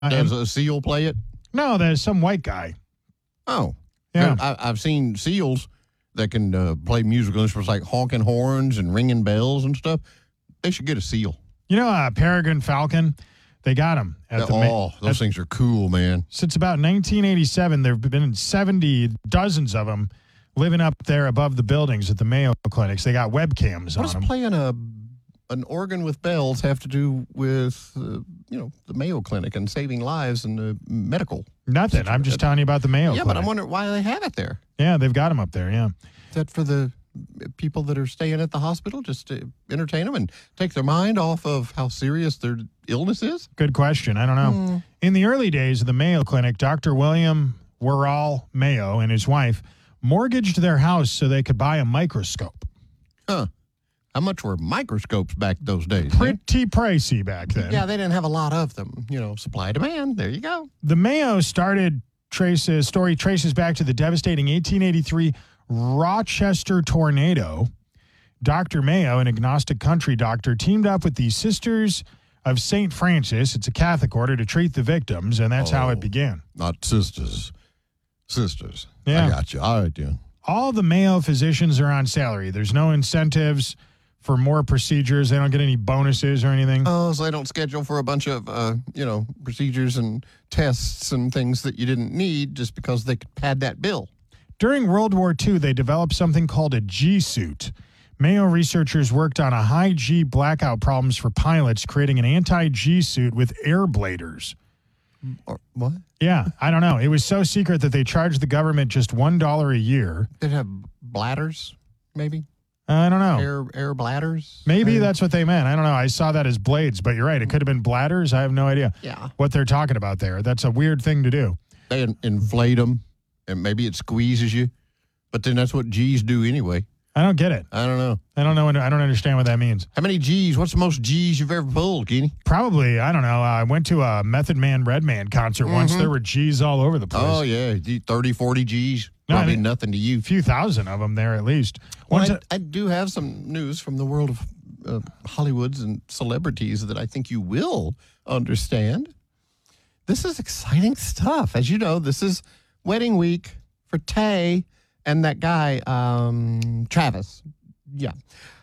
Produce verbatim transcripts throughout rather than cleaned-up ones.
Does a seal play it? No, there's some white guy. Oh. Yeah. I, I've seen seals that can uh, play musical instruments like honking horns and ringing bells and stuff. They should get a seal. You know, uh, peregrine falcon, they got them. At the oh, Ma- those at, things are cool, man. Since about nineteen eighty-seven, there have been seventy, dozens of them living up there above the buildings at the Mayo Clinics. They got webcams What on them. does playing a an organ with bells have to do with, uh, you know, the Mayo Clinic and saving lives and the medical? Nothing. I'm just telling you about the Mayo Yeah, Clinic. but I'm wondering why they have it there. Yeah, they've got them up there, yeah. Is that for the people that are staying at the hospital, just to entertain them and take their mind off of how serious their illness is? Good question. I don't know. Mm. In the early days of the Mayo Clinic, Doctor William Worrall Mayo and his wife mortgaged their house so they could buy a microscope. Huh. How much were microscopes back those days? Pretty pricey back then. Yeah, they didn't have a lot of them. You know, supply demand. There you go. The Mayo started traces story traces back to the devastating eighteen eighty-three Rochester tornado. Doctor Mayo, an agnostic country doctor, teamed up with the Sisters of Saint Francis. It's a Catholic order to treat the victims, and that's oh, how it began. Not sisters. Sisters. Yeah. I got you. All right, dude. All the Mayo physicians are on salary. There's no incentives for more procedures. They don't get any bonuses or anything. Oh, so they don't schedule for a bunch of, uh, you know, procedures and tests and things that you didn't need just because they could pad that bill. During World War Two, they developed something called a G-suit. Mayo researchers worked on a high-G blackout problems for pilots, creating an anti-G suit with air bladers. Or what? Yeah, I don't know. It was so secret that they charged the government just one dollar a year. They'd have bladders, maybe? I don't know. Air air bladders? Maybe I mean, that's what they meant. I don't know. I saw that as blades, but you're right. It could have been bladders. I have no idea yeah. what they're talking about there. That's a weird thing to do. They in- inflate them, and maybe it squeezes you, but then that's what G's do anyway. I don't get it. I don't know. I don't know. What, I don't understand what that means. How many G's? What's the most G's you've ever pulled, Kenny? Probably, I don't know. I went to a Method Man Redman concert mm-hmm. once. There were G's all over the place. Oh, yeah. thirty, forty G's. No, Probably I mean, nothing to you. A few thousand of them there at least. Well, I, I do have some news from the world of uh, Hollywoods and celebrities that I think you will understand. This is exciting stuff. As you know, this is wedding week for Tay and that guy, um, Travis. Yeah.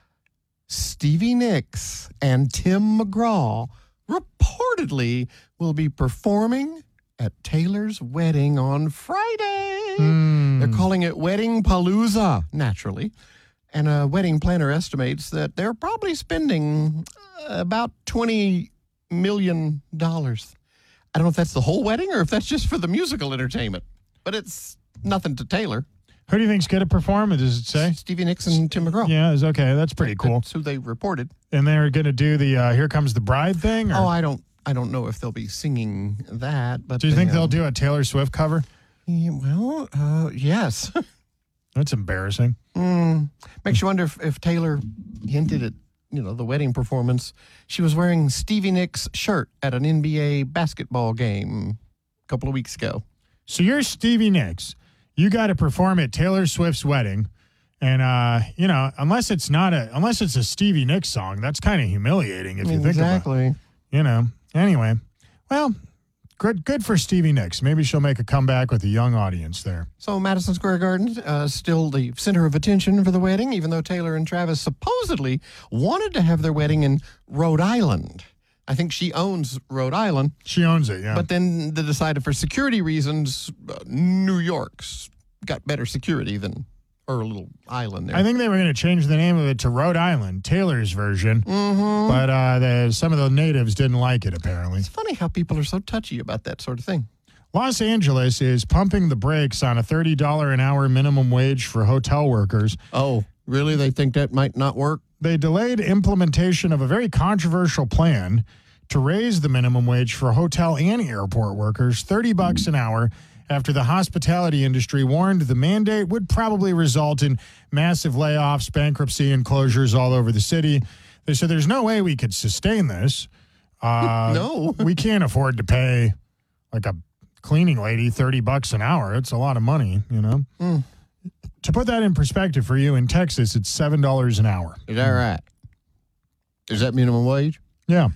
Stevie Nicks and Tim McGraw reportedly will be performing at Taylor's wedding on Friday. Mm. They're calling it Wedding Palooza, naturally. And a wedding planner estimates that they're probably spending about twenty million dollars. I don't know if that's the whole wedding or if that's just for the musical entertainment. But it's nothing to Taylor. Who do you think's going to perform? Does it say? Stevie Nicks and Tim McGraw. Yeah, it's okay. That's pretty cool. That's who they reported. And they're going to do the uh, Here Comes the Bride thing? Or? Oh, I don't I don't know if they'll be singing that. But do you they, think they'll um, do a Taylor Swift cover? Yeah, well, uh, yes. That's embarrassing. Mm, makes you wonder if, if Taylor hinted at, you know, the wedding performance. She was wearing Stevie Nicks' shirt at an N B A basketball game a couple of weeks ago. So you're Stevie Nicks. You got to perform at Taylor Swift's wedding. And, uh, you know, unless it's not a, unless it's a Stevie Nicks song, that's kind of humiliating if you think exactly. about it. You know, anyway. Well, good good for Stevie Nicks. Maybe she'll make a comeback with a young audience there. So Madison Square Garden, uh, still the center of attention for the wedding, even though Taylor and Travis supposedly wanted to have their wedding in Rhode Island. I think she owns Rhode Island. She owns it, yeah. But then they decided for security reasons, uh, New York's got better security than her little island there. I think they were going to change the name of it to Rhode Island, Taylor's version. Mm-hmm. But uh, the, some of the natives didn't like it, apparently. It's funny how people are so touchy about that sort of thing. Los Angeles is pumping the brakes on a thirty dollars an hour minimum wage for hotel workers. Oh, really? They think that might not work? They delayed implementation of a very controversial plan to raise the minimum wage for hotel and airport workers thirty bucks an hour after the hospitality industry warned the mandate would probably result in massive layoffs, bankruptcy, and closures all over the city. They said there's no way we could sustain this. Uh, no. We can't afford to pay like a cleaning lady thirty bucks an hour. It's a lot of money, you know. Mm. To put that in perspective for you, in Texas, it's seven dollars an hour. Is that right? Is that minimum wage? Yeah.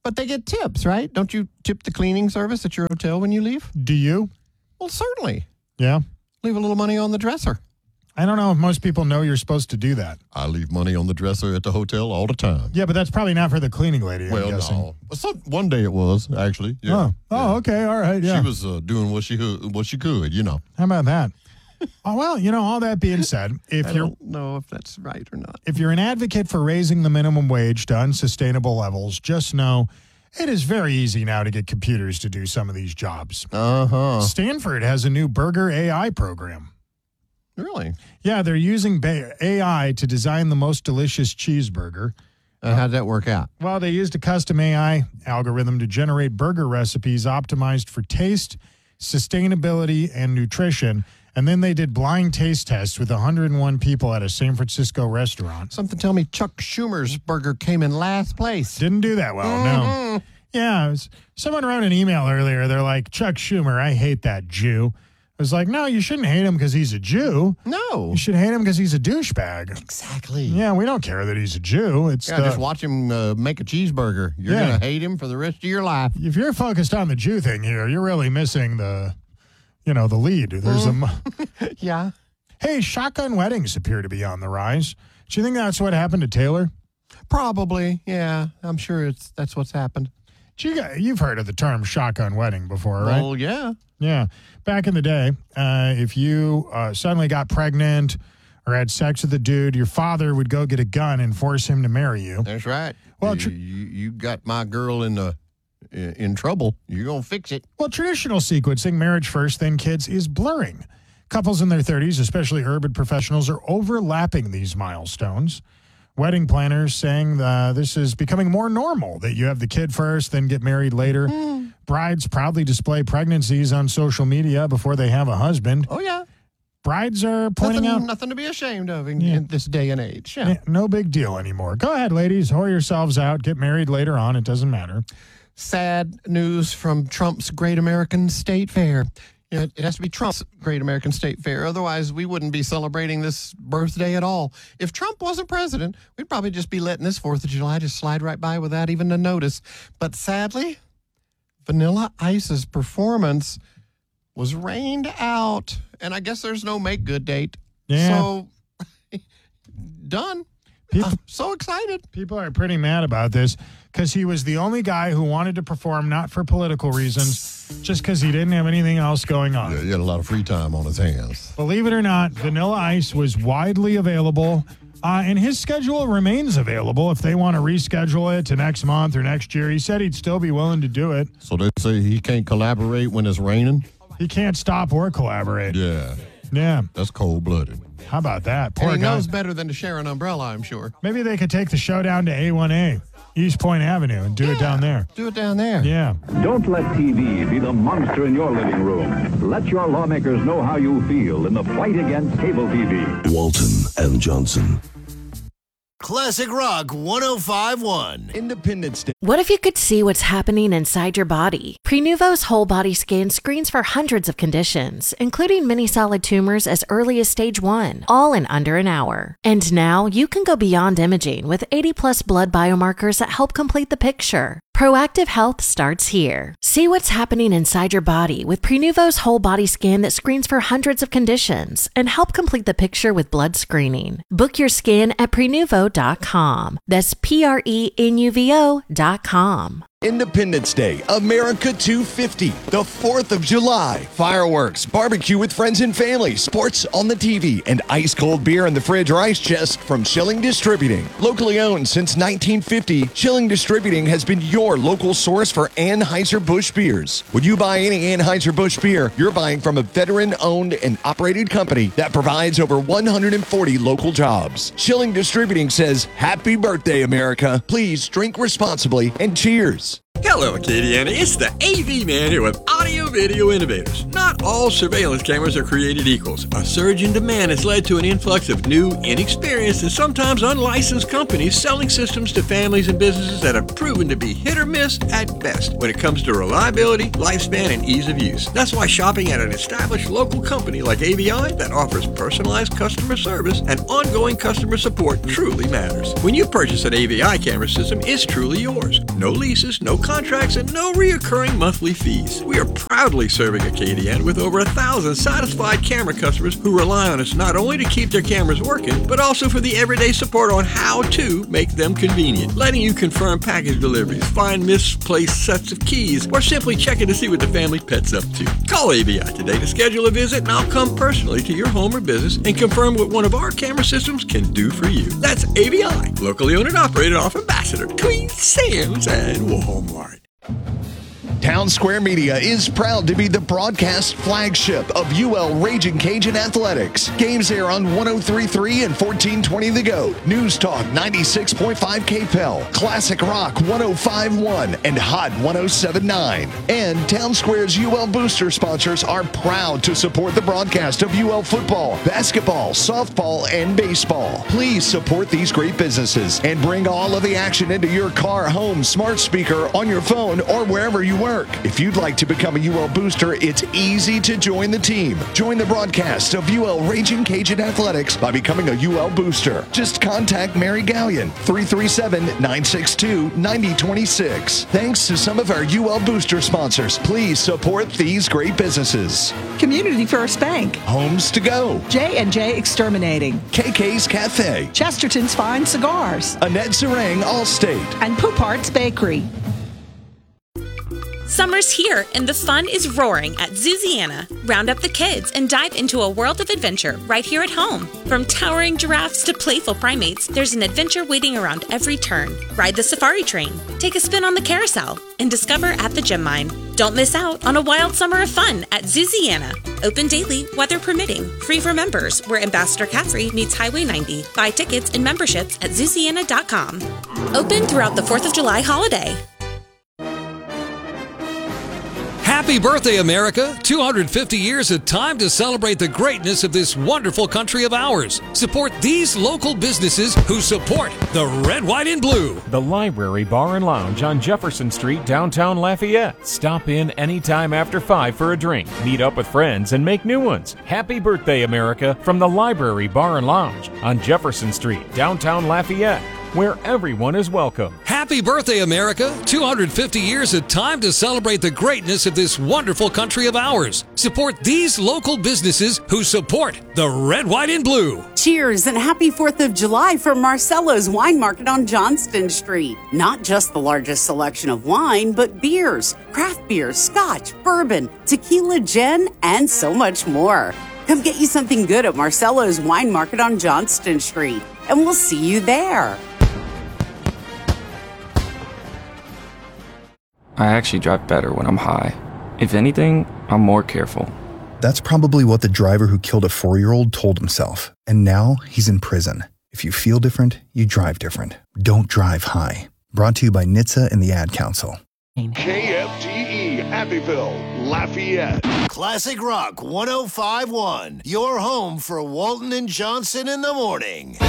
But they get tips, right? Don't you tip the cleaning service at your hotel when you leave? Do you? Well, certainly. Yeah. Leave a little money on the dresser. I don't know if most people know you're supposed to do that. I leave money on the dresser at the hotel all the time. Yeah, but that's probably not for the cleaning lady, I'm well, guessing. no. Well, some, one day it was, actually. Yeah. Oh, oh yeah. okay, all right, yeah. She was uh, doing what she, what she could, you know. How about that? Oh, well, you know, all that being said, if I you're don't know if that's right or not. if you're an advocate for raising the minimum wage to unsustainable levels, just know it is very easy now to get computers to do some of these jobs. Uh-huh. Stanford has a new burger A I program. Really? Yeah, they're using ba- A I to design the most delicious cheeseburger. Uh, how'd that work out? Well, they used a custom A I algorithm to generate burger recipes optimized for taste, sustainability, and nutrition. And then they did blind taste tests with one hundred one people at a San Francisco restaurant. Something tell me Chuck Schumer's burger came in last place. Didn't do that well, Mm-hmm. no. Yeah, it was, someone wrote an email earlier. They're like, Chuck Schumer, I hate that Jew. I was like, no, you shouldn't hate him because he's a Jew. No. You should hate him because he's a douchebag. Exactly. Yeah, we don't care that he's a Jew. It's Yeah, the, just watch him uh, make a cheeseburger. You're Yeah. going to hate him for the rest of your life. if you're focused on the Jew thing here, you're really missing the, you know, the lead. There's a, Yeah. hey, shotgun weddings appear to be on the rise. Do you think that's what happened to Taylor? Probably. Yeah. I'm sure it's that's what's happened. You got, you've heard of the term shotgun wedding before, right? Well, yeah. Yeah. Back in the day, uh, if you uh, suddenly got pregnant or had sex with a dude, your father would go get a gun and force him to marry you. That's right. Well, you, tr- you, you got my girl in the in, in trouble. You're going to fix it. Well, traditional sequencing, marriage first, then kids, is blurring. Couples in their thirties, especially urban professionals, are overlapping these milestones. Wedding planners saying uh, this is becoming more normal, that you have the kid first, then get married later. Mm. Brides proudly display pregnancies on social media before they have a husband. Oh, yeah. Brides are pointing Nothing, out nothing to be ashamed of in, Yeah. in this day and age. Yeah. eh, no big deal anymore. Go ahead, ladies. Whore yourselves out. Get married later on. It doesn't matter. Sad news from Trump's Great American State Fair. You know, it has to be Trump's Great American State Fair. Otherwise, we wouldn't be celebrating this birthday at all. If Trump wasn't president, we'd probably just be letting this fourth of July just slide right by without even a notice. But sadly, Vanilla Ice's performance was rained out. And I guess there's no make good date. Yeah. So, done. People, I'm so excited. people are pretty mad about this because he was the only guy who wanted to perform not for political reasons, just because he didn't have anything else going on. Yeah, he had a lot of free time on his hands. Believe it or not, Vanilla Ice was widely available, uh, and his schedule remains available if they want to reschedule it to next month or next year. He said he'd still be willing to do it. So they say he can't collaborate when it's raining? He can't stop or collaborate. Yeah, Yeah. that's cold-blooded. How about that? Poor And he guy. knows better than to share an umbrella, I'm sure. Maybe they could take the show down to A one A, East Point Avenue, and do it down there. Do it down there. Yeah. Don't let T V be the monster in your living room. Let your lawmakers know how you feel in the fight against cable T V. Walton and Johnson. Classic Rock one oh five point one. Independence Day. What if you could see what's happening inside your body? Prenuvo's whole body scan screens for hundreds of conditions, including many solid tumors as early as stage one, all in under an hour. And now you can go beyond imaging with eighty plus blood biomarkers that help complete the picture. Proactive health starts here. See what's happening inside your body with Prenuvo's whole body scan that screens for hundreds of conditions and help complete the picture with blood screening. Book your scan at prenuvo dot com. That's P R E N U V O dot com. Independence Day, America two fifty, the fourth of July. Fireworks, barbecue with friends and family, sports on the T V, and ice cold beer in the fridge or ice chest from Schilling Distributing. Locally owned since nineteen fifty, Schilling Distributing has been your local source for Anheuser-Busch beers. When you buy any Anheuser-Busch beer, you're buying from a veteran-owned and operated company that provides over one hundred forty local jobs. Schilling Distributing says, Happy birthday, America. Please drink responsibly and cheers. Hello, Acadiana. It's the A V man here with Audio Video Innovators. Not Not all surveillance cameras are created equals. A surge in demand has led to an influx of new, inexperienced, and sometimes unlicensed companies selling systems to families and businesses that have proven to be hit or miss at best when it comes to reliability, lifespan, and ease of use. That's why shopping at an established local company like A V I that offers personalized customer service and ongoing customer support truly matters. When you purchase an A V I camera system, it's truly yours. No leases, no contracts, and no reoccurring monthly fees. We are proudly serving Acadiana with over a thousand satisfied camera customers who rely on us not only to keep their cameras working, but also for the everyday support on how to make them convenient, letting you confirm package deliveries, find misplaced sets of keys, or simply checking to see what the family pet's up to. Call A V I today to schedule a visit, and I'll come personally to your home or business and confirm what one of our camera systems can do for you. That's A V I, locally owned and operated off Ambassador, Queen Sam's, and Walmart. Town Square Media is proud to be the broadcast flagship of U L Raging Cajun Athletics. Games air on one oh three point three and fourteen twenty The Goat, News Talk ninety-six point five K P E L, Classic Rock one oh five point one, and Hot one oh seven point nine. And Town Square's U L Booster sponsors are proud to support the broadcast of U L football, basketball, softball, and baseball. Please support these great businesses and bring all of the action into your car, home, smart speaker, on your phone, or wherever you work. If you'd like to become a U L Booster, it's easy to join the team. Join the broadcast of U L Raging Cajun Athletics by becoming a U L Booster. Just contact Mary Gallion, three three seven, nine six two, nine oh two six. Thanks to some of our U L Booster sponsors, please support these great businesses. Community First Bank, Homes to Go, J and J Exterminating, K K's Cafe, Chesterton's Fine Cigars, Annette Serang Allstate, and Poupart's Bakery. Summer's here and the fun is roaring at Zooziana. Round up the kids and dive into a world of adventure right here at home. From towering giraffes to playful primates, there's an adventure waiting around every turn. Ride the safari train, take a spin on the carousel, and discover at the gem mine. Don't miss out on a wild summer of fun at Zooziana. Open daily, weather permitting. Free for members, where Ambassador Caffrey meets Highway ninety. Buy tickets and memberships at Zooziana dot com. Open throughout the fourth of July holiday. Happy birthday, America! two hundred fifty years of time to celebrate the greatness of this wonderful country of ours. Support these local businesses who support the Red, White, and Blue. The Library Bar and Lounge on Jefferson Street, downtown Lafayette. Stop in anytime after five for a drink, meet up with friends, and make new ones. Happy birthday, America, from the Library Bar and Lounge on Jefferson Street, downtown Lafayette, where everyone is welcome. Happy birthday, America! two hundred fifty years of time to celebrate the greatness of this wonderful country of ours. Support these local businesses who support the Red, White, and Blue. Cheers and happy fourth of July from Marcello's Wine Market on Johnston Street. Not just the largest selection of wine, but beers, craft beer, scotch, bourbon, tequila, gin, and so much more. Come get you something good at Marcello's Wine Market on Johnston Street, and we'll see you there. I actually drive better when I'm high. If anything, I'm more careful. That's probably what the driver who killed a four-year-old told himself. And now he's in prison. If you feel different, you drive different. Don't drive high. Brought to you by N H T S A and the Ad Council. K F T E, Happyville, Lafayette. Classic Rock one oh five point one. Your home for Walton and Johnson in the morning.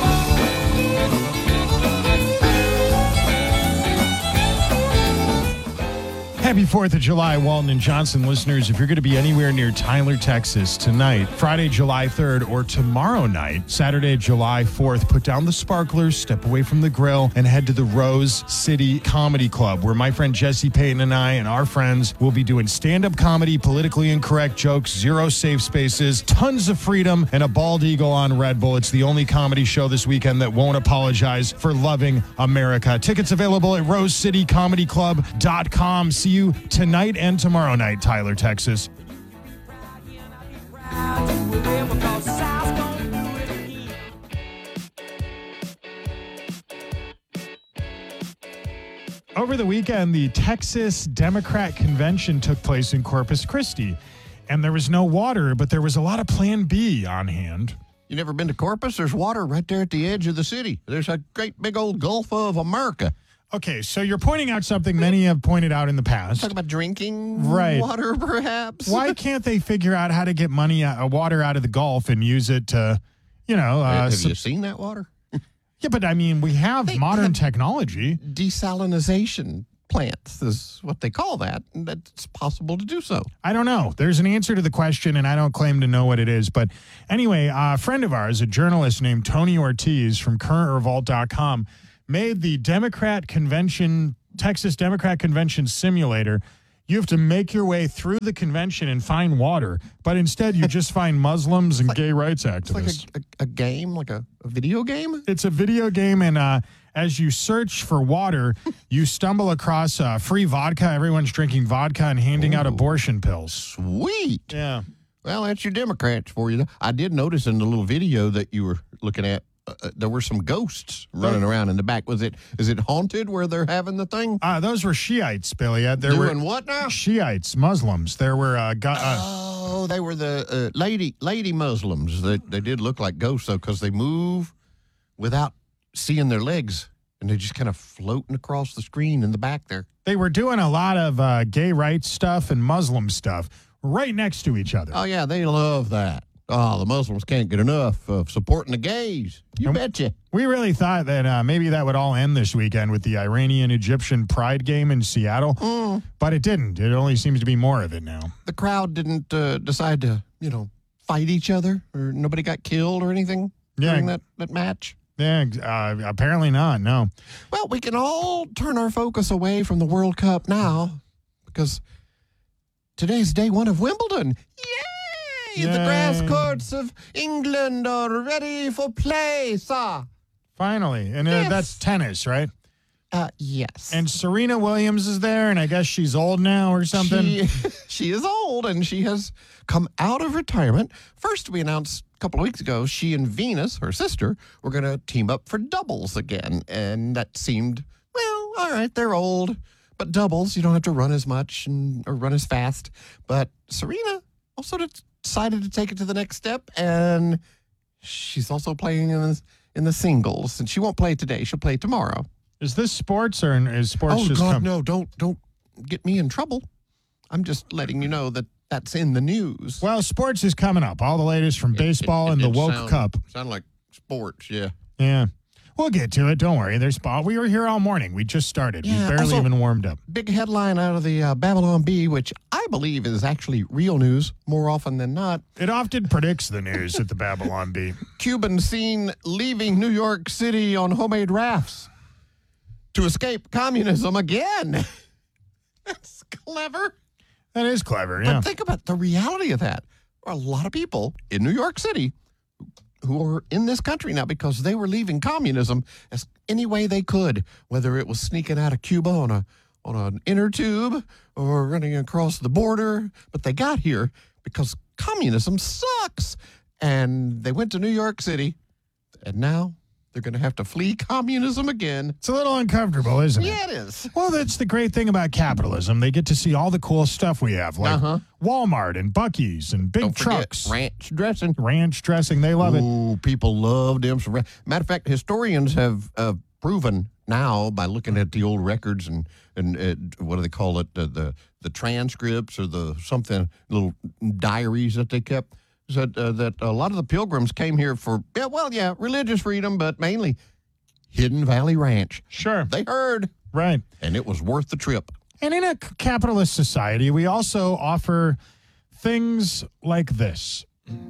Happy fourth of July, Walton and Johnson listeners. If you're going to be anywhere near Tyler, Texas tonight, Friday, July third, or tomorrow night, Saturday, July fourth, put down the sparklers, step away from the grill, and head to the Rose City Comedy Club, where my friend Jesse Payton and I and our friends will be doing stand-up comedy, politically incorrect jokes, zero safe spaces, tons of freedom, and a bald eagle on Red Bull. It's the only comedy show this weekend that won't apologize for loving America. Tickets available at rose city comedy club dot com. See you tonight and tomorrow night, Tyler, Texas. Over the weekend, the Texas Democrat Convention took place in Corpus Christi, and there was no water, but there was a lot of Plan B on hand. You never been to Corpus? There's water right there at the edge of the city. There's a great big old Gulf of America. Okay, so you're pointing out something many have pointed out in the past. Talk about drinking Right. water, perhaps. Why can't they figure out how to get money, uh, water out of the Gulf and use it to, you know... Uh, Have sub- you seen that water? Yeah, but I mean, we have They modern have technology. Desalinization plants is what they call that, and that's possible to do so. I don't know. There's an answer to the question, and I don't claim to know what it is. But anyway, a friend of ours, a journalist named Tony Ortiz from current revolt dot com, made the Democrat convention, Texas Democrat Convention simulator. You have to make your way through the convention and find water, but instead you just find Muslims and like, gay rights It's like activists. a, a, a game, like a, a video game. It's a video game, and uh, as you search for water, you stumble across uh, free vodka. Everyone's drinking vodka and handing out Ooh. abortion pills. Sweet. Yeah. Well, that's your Democrats for you. I did notice in the little video that you were looking at, uh, uh, there were some ghosts running around in the back. Was it? Is it haunted where they're having the thing? Uh, those were Shiites, Billy. Uh, there Doing were what now? Shiites, Muslims. There were uh, go- uh, Oh, they were the uh, lady lady Muslims. They, they did look like ghosts, though, because they move without seeing their legs, and they're just kind of floating across the screen in the back there. they were doing a lot of uh, gay rights stuff and Muslim stuff right next to each other. Oh, yeah, they love that. Oh, the Muslims can't get enough of supporting the gays. You And betcha. We really thought that uh, maybe that would all end this weekend with the Iranian-Egyptian Pride game in Seattle, Mm. but it didn't. It only seems to be more of it now. The crowd didn't uh, decide to, you know, fight each other, or nobody got killed or anything Yeah. during that, that match. Yeah, uh, apparently not, no. Well, we can all turn our focus away from the World Cup now because today's day one of Wimbledon. Yay! The grass Yay. courts of England are ready for play, sir. Finally. And uh, Yes. that's tennis, right? Uh, yes. And Serena Williams is there, and I guess she's old now or something. She, she is old, and she has come out of retirement. First, we announced a couple of weeks ago she and Venus, her sister, were going to team up for doubles again. And that seemed, well, all right, they're old. But doubles, you don't have to run as much and or run as fast. But Serena also decided to take it to the next step, and she's also playing in the, in the singles. And she won't play today. She'll play tomorrow. Is this sports, or is sports Oh, just God, come? no, don't, don't get me in trouble. I'm just letting you know that that's in the news. Well, sports is coming up. All the latest from baseball It- it- and the it Woke sound- Cup. Sound like sports, yeah. Yeah. We'll get to it. Don't worry. There's spot. We were here all morning. We just started. Yeah, we barely also- even warmed up. Big headline out of the uh, Babylon Bee, which I believe is actually real news more often than not. It often predicts the news at the Babylon Bee. Cuban seen leaving New York City on homemade rafts to escape communism again. That's clever. That is clever, yeah. But think about the reality of that. There are a lot of people in New York City who are in this country now because they were leaving communism as any way they could, whether it was sneaking out of Cuba on a on an inner tube or running across the border. But they got here because communism sucks. And they went to New York City, and now they're going to have to flee communism again. It's a little uncomfortable, isn't it? Yeah, it is. Well, that's the great thing about capitalism. They get to see all the cool stuff we have, like Uh-huh. Walmart and Buc-ee's and big Don't forget trucks. ranch dressing. Ranch dressing. They love it. Ooh, people love them. some ra- Matter of fact, historians have uh, proven now by looking at the old records and and uh, what do they call it, uh, the the transcripts or the something little diaries that they kept, that uh, that a lot of the pilgrims came here for yeah, well, yeah, religious freedom, but mainly Hidden Valley Ranch. Sure, they heard right, and it was worth the trip. And in a c- capitalist society, we also offer things like this.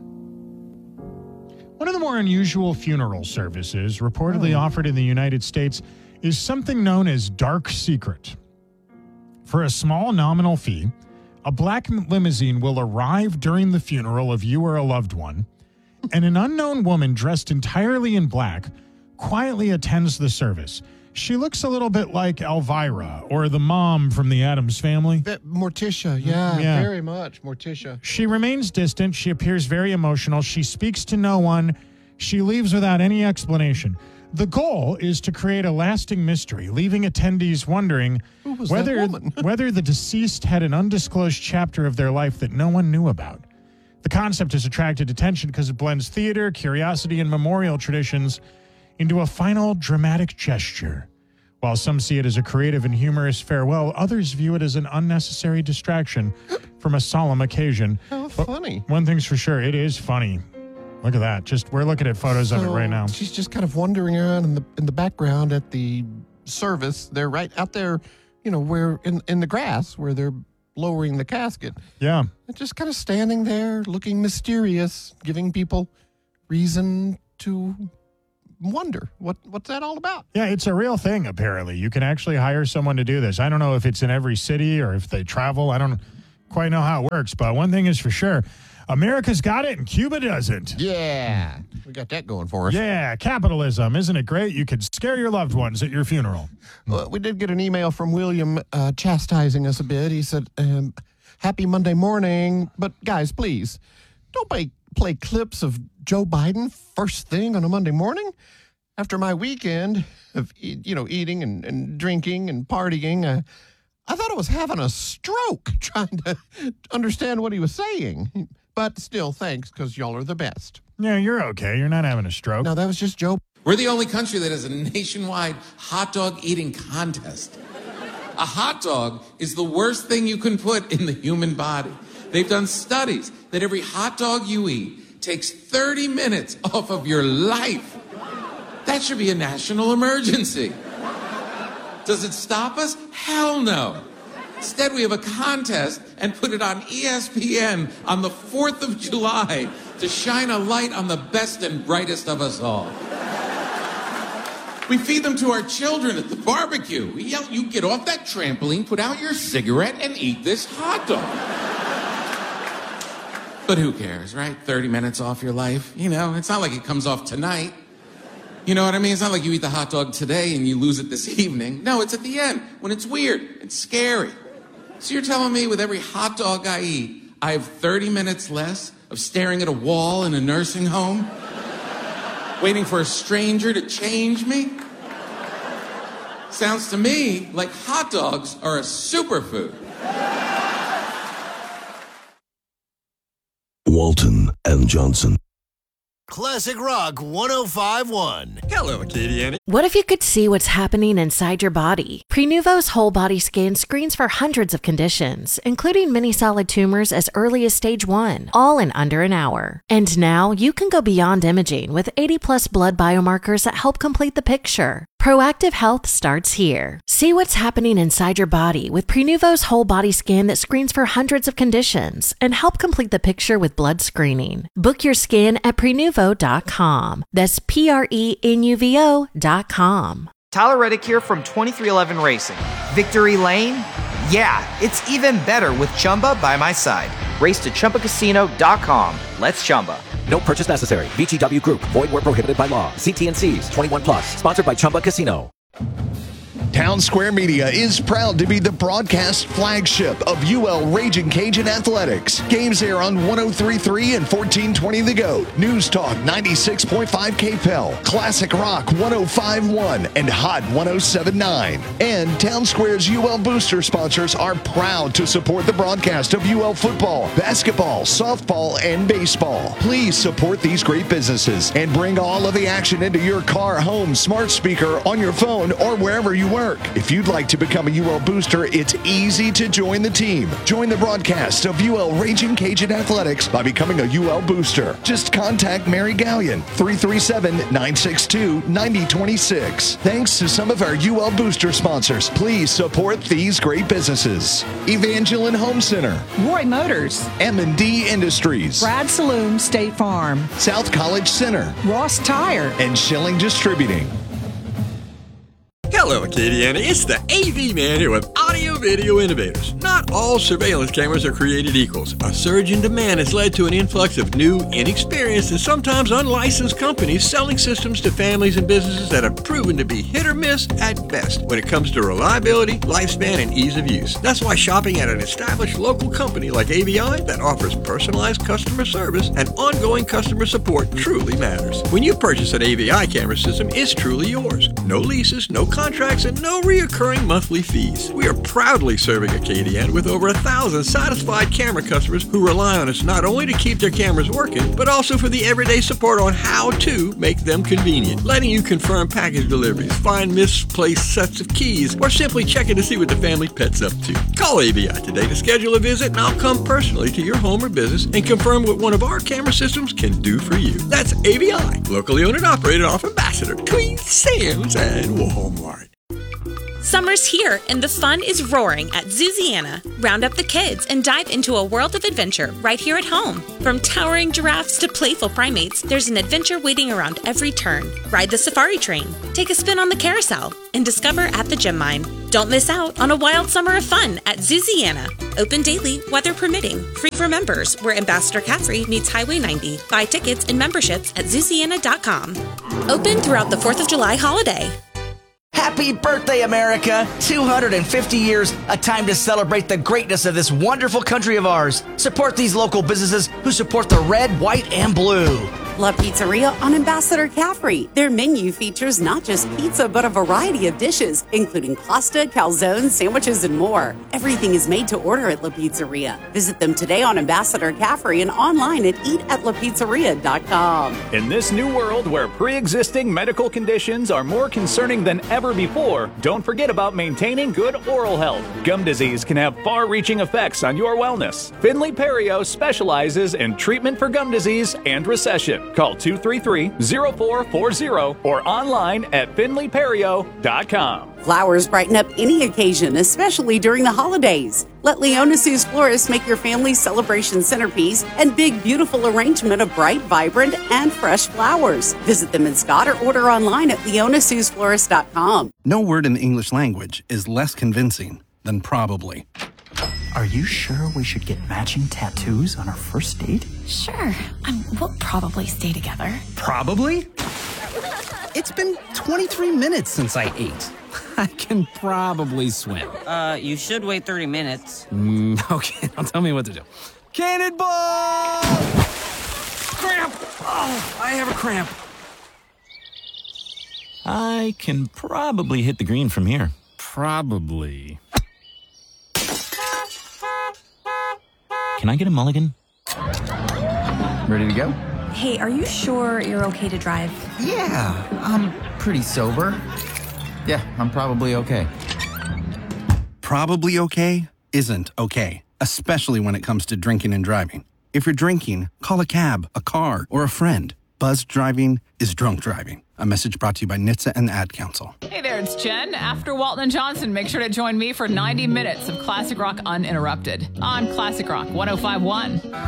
One of the more unusual funeral services reportedly offered in the United States is something known as Dark Secret. For a small nominal fee, a black limousine will arrive during the funeral of you or a loved one, and an unknown woman dressed entirely in black quietly attends the service. She looks a little bit like Elvira or the mom from the Addams Family. That Morticia, yeah, Yeah. very much, Morticia. She remains distant. She appears very emotional. She speaks to no one. She leaves without any explanation. The goal is to create a lasting mystery, leaving attendees wondering Who was whether that woman? whether the deceased had an undisclosed chapter of their life that no one knew about. The concept has attracted attention because it blends theater, curiosity, and memorial traditions into a final dramatic gesture. While some see it as a creative and humorous farewell, others view it as an unnecessary distraction from a solemn occasion. How But funny. one thing's for sure, it is funny. Look at that. Just we're looking at photos of it So right now. She's just kind of wandering around in the in the background at the service. They're right out there, you know, where in, in the grass where they're lowering the casket. Yeah. And just kind of standing there, looking mysterious, giving people reason to wonder what what's that all about. Yeah, it's a real thing, apparently. You can actually hire someone to do this. I don't know if it's in every city or if they travel. I don't quite know how it works, but one thing is for sure, America's got it and Cuba doesn't. Yeah, we got that going for us. Yeah, capitalism. Isn't it great? You could scare your loved ones at your funeral. Well, we did get an email from William uh, chastising us a bit. He said, um, happy Monday morning, but guys, please, don't play, play clips of Joe Biden first thing on a Monday morning. After my weekend of, e- you know, eating and, and drinking and partying, uh, I thought I was having a stroke trying to understand what he was saying. But still, thanks, because y'all are the best. Yeah, you're okay. You're not having a stroke. No, that was just Joe. We're the only country that has a nationwide hot dog eating contest. A hot dog is the worst thing you can put in the human body. They've done studies that every hot dog you eat takes thirty minutes off of your life. That should be a national emergency. Does it stop us? Hell no. Instead, we have a contest and put it on E S P N on the fourth of July to shine a light on the best and brightest of us all. We feed them to our children at the barbecue. We yell, you get off that trampoline, put out your cigarette, and eat this hot dog. But who cares, right? thirty minutes off your life. You know, it's not like it comes off tonight. You know what I mean? It's not like you eat the hot dog today and you lose it this evening. No, it's at the end when it's weird. It's scary. So you're telling me with every hot dog I eat, I have thirty minutes less of staring at a wall in a nursing home? Waiting for a stranger to change me? Sounds to me like hot dogs are a superfood. Walton and Johnson. Classic Rock one oh five point one. Hello, Katie Annie. What if you could see what's happening inside your body? Prenuvo's whole body scan screens for hundreds of conditions, including many solid tumors as early as stage one, all in under an hour. And now you can go beyond imaging with eighty plus blood biomarkers that help complete the picture. Proactive health starts here. See what's happening inside your body with Prenuvo's whole body scan that screens for hundreds of conditions and help complete the picture with blood screening. Book your scan at prenuvo dot com. That's P R E N U V O dot com. Tyler Reddick here from twenty-three eleven Racing. Victory Lane? Yeah, it's even better with Chumba by my side. Race to Chumba Casino dot com. Let's Chumba. No purchase necessary. V G W Group. Void where prohibited by law. See T and C's. twenty-one plus. Sponsored by Chumba Casino. Town Square Media is proud to be the broadcast flagship of U L Raging Cajun Athletics. Games air on one oh three point three and fourteen twenty The Goat, News Talk ninety-six point five K P E L, Classic Rock one oh five point one, and Hot one oh seven point nine. And Town Square's U L Booster sponsors are proud to support the broadcast of U L football, basketball, softball, and baseball. Please support these great businesses and bring all of the action into your car, home, smart speaker, on your phone, or wherever you work. If you'd like to become a U L Booster, it's easy to join the team. Join the broadcast of U L Raging Cajun Athletics by becoming a U L Booster. Just contact Mary Gallion, three three seven, nine six two, nine oh two six. Thanks to some of our U L Booster sponsors, please support these great businesses. Evangeline Home Center, Roy Motors, M and D Industries, Brad Saloon State Farm, South College Center, Ross Tire, and Schilling Distributing. Hello, Acadiana. It's the A V Man here with Audio Video Innovators. Not all surveillance cameras are created equals. A surge in demand has led to an influx of new, inexperienced, and sometimes unlicensed companies selling systems to families and businesses that have proven to be hit or miss at best when it comes to reliability, lifespan, and ease of use. That's why shopping at an established local company like A V I that offers personalized customer service and ongoing customer support truly matters. When you purchase an A V I camera system, it's truly yours. No leases, no contracts. contracts and no reoccurring monthly fees. We are proudly serving Acadiana with over a thousand satisfied camera customers who rely on us not only to keep their cameras working, but also for the everyday support on how to make them convenient. Letting you confirm package deliveries, find misplaced sets of keys, or simply checking to see what the family pet's up to. Call A V I today to schedule a visit and I'll come personally to your home or business and confirm what one of our camera systems can do for you. That's A V I, locally owned and operated off Ambassador, between Sam's and Walmart. Summer's here and the fun is roaring at Zooziana. Round up the kids and dive into a world of adventure right here at home. From towering giraffes to playful primates, there's an adventure waiting around every turn. Ride the safari train, take a spin on the carousel, and discover at the gem mine. Don't miss out on a wild summer of fun at Zooziana. Open daily, weather permitting. Free for members, where Ambassador Caffrey meets Highway ninety. Buy tickets and memberships at Zooziana dot com. Open throughout the fourth of July holiday. Happy birthday, America! two hundred fifty years, a time to celebrate the greatness of this wonderful country of ours. Support these local businesses who support the red, white, and blue. La Pizzeria on Ambassador Caffrey. Their menu features not just pizza, but a variety of dishes, including pasta, calzones, sandwiches, and more. Everything is made to order at La Pizzeria. Visit them today on Ambassador Caffrey and online at eat at la pizzeria dot com. In this new world where pre-existing medical conditions are more concerning than ever before, don't forget about maintaining good oral health. Gum disease can have far-reaching effects on your wellness. Finley Perio specializes in treatment for gum disease and recession. Call two three three, zero four four zero or online at finley perio dot com. Flowers brighten up any occasion, especially during the holidays. Let Leona Sue's Florist make your family's celebration centerpiece and big, beautiful arrangement of bright, vibrant, and fresh flowers. Visit them in Scott or order online at leona sues florist dot com. No word in the English language is less convincing than probably. Are you sure we should get matching tattoos on our first date? Sure. Um, we'll probably stay together. Probably? It's been twenty-three minutes since I ate. I can probably swim. Uh, you should wait thirty minutes. Mm, okay, now tell me what to do. Cannonball! Cramp! Oh, I have a cramp. I can probably hit the green from here. Probably. Can I get a mulligan? Ready to go? Hey, are you sure you're okay to drive? Yeah, I'm pretty sober. Yeah, I'm probably okay. Probably okay isn't okay, especially when it comes to drinking and driving. If you're drinking, call a cab, a car, or a friend. Buzzed driving is drunk driving. A message brought to you by N H T S A and the Ad Council. Hey there, it's Jen. After Walton and Johnson, make sure to join me for ninety minutes of Classic Rock Uninterrupted on Classic Rock one oh five point one.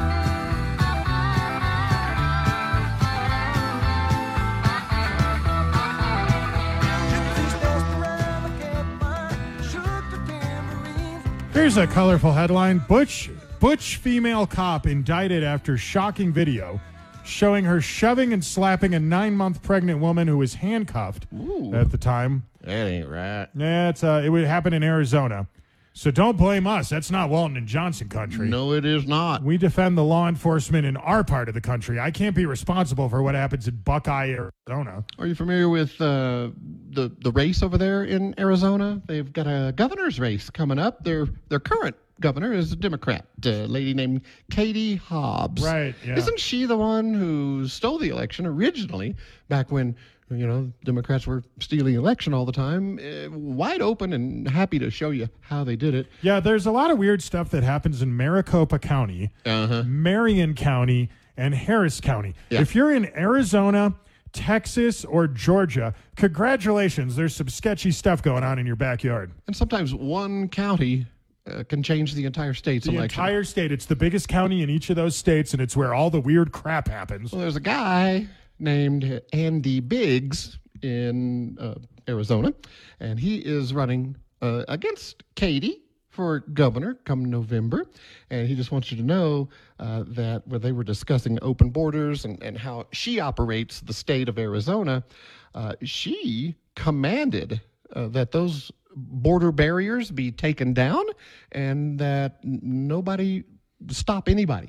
Here's a colorful headline. Butch, Butch female cop indicted after shocking video showing her shoving and slapping a nine-month pregnant woman who was handcuffed Ooh. at the time. That ain't right. Yeah, it's, uh, it would happen in Arizona. So don't blame us. That's not Walton and Johnson country. No, it is not. We defend the law enforcement in our part of the country. I can't be responsible for what happens in Buckeye, Arizona. Are you familiar with uh, the the race over there in Arizona? They've got a governor's race coming up. Their their current governor is a Democrat, a lady named Katie Hobbs. Right, yeah. Isn't she the one who stole the election originally, back when, you know, Democrats were stealing election all the time? Uh, wide open and happy to show you how they did it. Yeah, there's a lot of weird stuff that happens in Maricopa County, uh-huh. Marion County, and Harris County. Yeah. If you're in Arizona, Texas, or Georgia, congratulations. There's some sketchy stuff going on in your backyard. And sometimes one county uh, can change the entire state's the election. The entire state. It's the biggest county in each of those states, and it's where all the weird crap happens. Well, there's a guy named Andy Biggs in uh, Arizona, and he is running uh, against Katie for governor come November. And he just wants you to know uh, that where they were discussing open borders and, and how she operates the state of Arizona, uh, she commanded uh, that those border barriers be taken down and that n- nobody stop anybody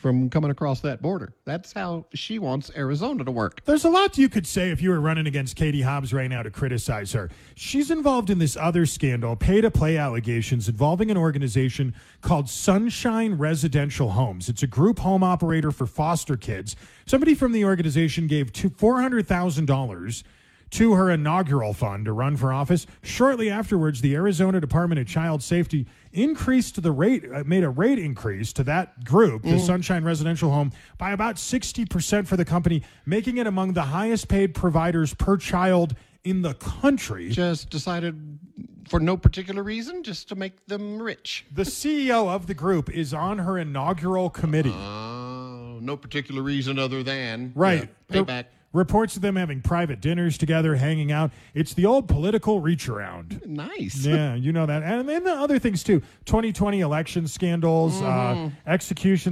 from coming across that border. That's how she wants Arizona to work. There's a lot you could say if you were running against Katie Hobbs right now to criticize her. She's involved in this other scandal, pay-to-play allegations involving an organization called Sunshine Residential Homes. It's a group home operator for foster kids. Somebody from the organization gave four hundred thousand dollars to her inaugural fund to run for office. Shortly afterwards, the Arizona Department of Child Safety increased the rate, uh, made a rate increase to that group, the Mm. Sunshine Residential Home, by about sixty percent for the company, making it among the highest paid providers per child in the country. Just decided for no particular reason, just to make them rich. The C E O of the group is on her inaugural committee. Uh, no particular reason other than Right. yeah, The- payback. Reports of them having private dinners together, hanging out. It's the old political reach around. Nice. Yeah, you know that. And then the other things too. twenty twenty election scandals, Mhm. uh, execution